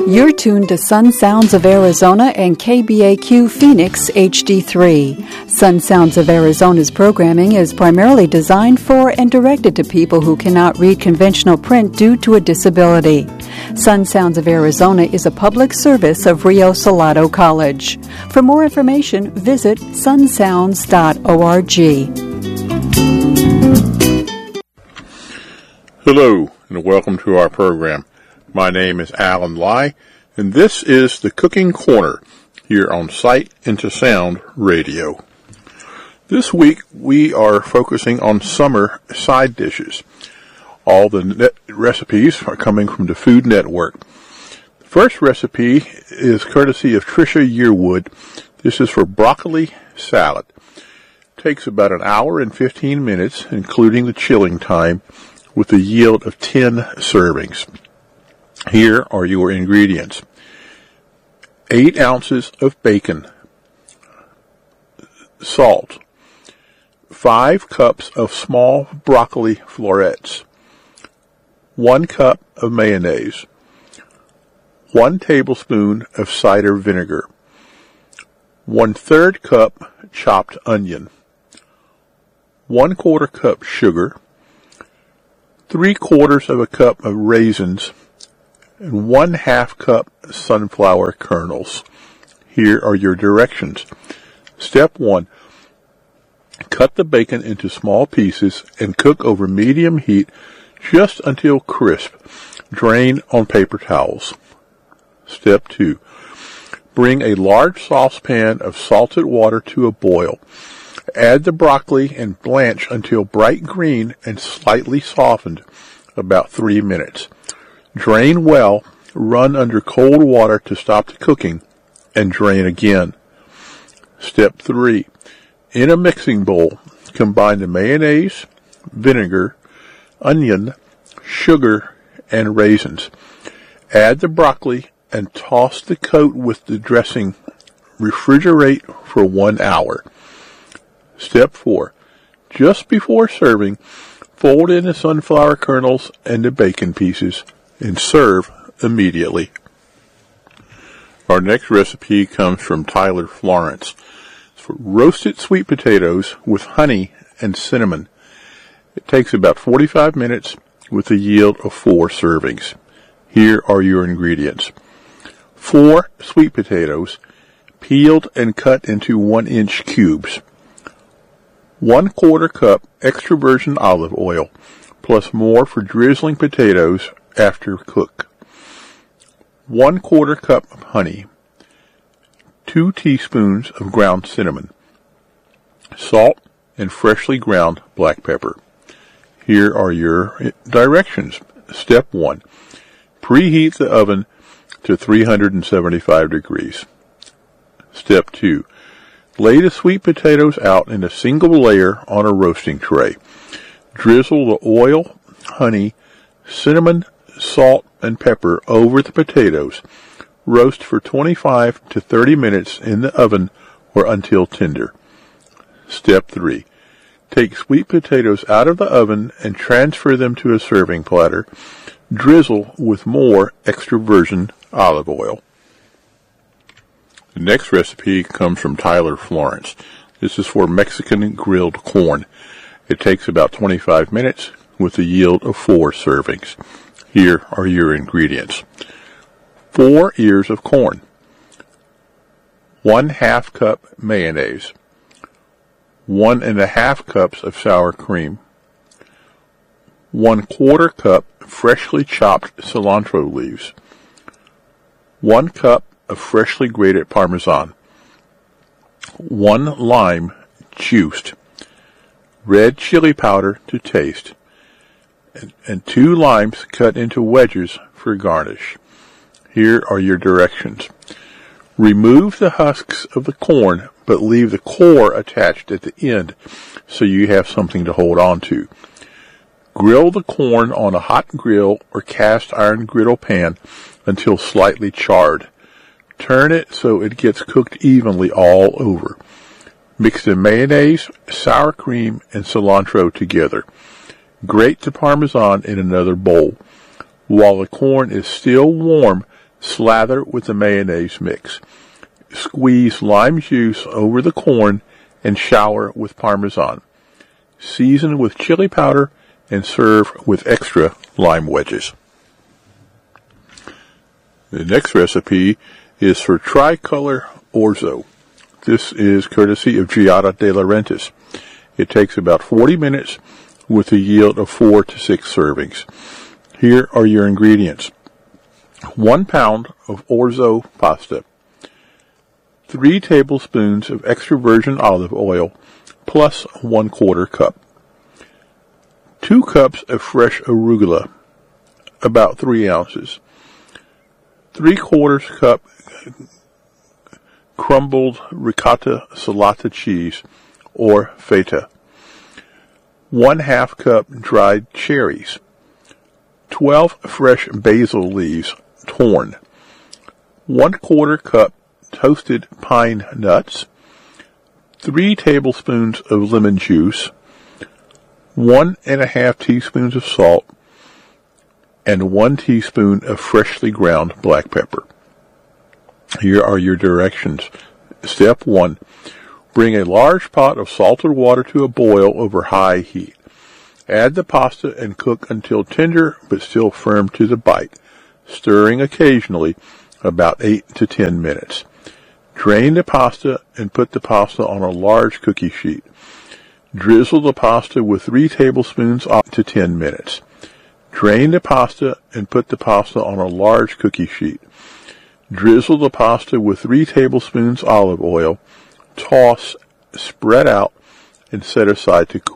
You're tuned to Sun Sounds of Arizona and KBAQ Phoenix HD3. Sun Sounds of Arizona's programming is primarily designed for and directed to people who cannot read conventional print due to a disability. Sun Sounds of Arizona is a public service of Rio Salado College. For more information, visit sunsounds.org. Hello, and welcome to our program. My name is Alan Lai, and this is the Cooking Corner here on Sight into Sound Radio. This week we are focusing on summer side dishes. All the recipes are coming from the Food Network. The first recipe is courtesy of Tricia Yearwood. This is for broccoli salad. It takes about an hour and 15 minutes, including the chilling time, with a yield of 10 servings. Here are your ingredients. 8 ounces of bacon, salt, 5 cups of small broccoli florets, 1 cup of mayonnaise, 1 tablespoon of cider vinegar, 1/3 cup chopped onion, 1/4 cup sugar, 3/4 of a cup of raisins, and 1/2 cup sunflower kernels. Here are your directions. Step 1. Cut the bacon into small pieces and cook over medium heat just until crisp. Drain on paper towels. Step 2. Bring a large saucepan of salted water to a boil. Add the broccoli and blanch until bright green and slightly softened, about 3 minutes. Drain well, run under cold water to stop the cooking, and drain again. Step 3. In a mixing bowl, combine the mayonnaise, vinegar, onion, sugar, and raisins. Add the broccoli and toss the coat with the dressing. Refrigerate for 1 hour. Step 4. Just before serving, fold in the sunflower kernels and the bacon pieces and serve immediately. Our next recipe comes from Tyler Florence. It's for roasted sweet potatoes with honey and cinnamon. It takes about 45 minutes with a yield of 4 servings. Here are your ingredients. 4 sweet potatoes, peeled and cut into 1-inch cubes. 1/4 cup extra virgin olive oil, plus more for drizzling potatoes after cook. 1/4 cup of honey. 2 teaspoons of ground cinnamon. Salt and freshly ground black pepper. Here are your directions. Step 1. Preheat the oven to 375 degrees. Step 2. Lay the sweet potatoes out in a single layer on a roasting tray. Drizzle the oil, honey, cinnamon, salt, and pepper over the potatoes. Roast for 25 to 30 minutes in the oven or until tender. Step 3. Take sweet potatoes out of the oven and transfer them to a serving platter. Drizzle with more extra virgin olive oil. The next recipe comes from Tyler Florence. This is for Mexican grilled corn. It takes about 25 minutes with a yield of 4 servings. Here are your ingredients. 4 ears of corn. 1/2 cup mayonnaise. 1½ cups of sour cream. 1/4 cup freshly chopped cilantro leaves. 1 cup of freshly grated Parmesan. 1 lime juiced. Red chili powder to taste. And 2 limes cut into wedges for garnish. Here are your directions. Remove the husks of the corn, but leave the core attached at the end so you have something to hold on to. Grill the corn on a hot grill or cast iron griddle pan until slightly charred. Turn it so it gets cooked evenly all over. Mix the mayonnaise, sour cream, and cilantro together. Grate the Parmesan in another bowl. While the corn is still warm, Slather with the mayonnaise mix. Squeeze lime juice over the corn and shower with Parmesan. Season with chili powder and serve with extra lime wedges. The next recipe is for tricolor orzo. This is courtesy of Giada De Laurentiis. It takes about 40 minutes with a yield of 4 to 6 servings. Here are your ingredients. 1 pound of orzo pasta. 3 tablespoons of extra virgin olive oil plus 1/4 cup. 2 cups of fresh arugula, about 3 ounces. 3/4 cup crumbled ricotta salata cheese or feta. 1/2 cup dried cherries. 12 fresh basil leaves, torn. 1/4 cup toasted pine nuts. 3 tablespoons of lemon juice. 1½ teaspoons of salt. And 1 teaspoon of freshly ground black pepper. Here are your directions. Step 1. Bring a large pot of salted water to a boil over high heat. Add the pasta and cook until tender but still firm to the bite, stirring occasionally about 8 to 10 minutes. Drain the pasta and put the pasta on a large cookie sheet. Drizzle the pasta with 3 tablespoons up to 10 minutes. Drain the pasta and put the pasta on a large cookie sheet. Drizzle the pasta with 3 tablespoons olive oil. Toss, spread out, and set aside to cool.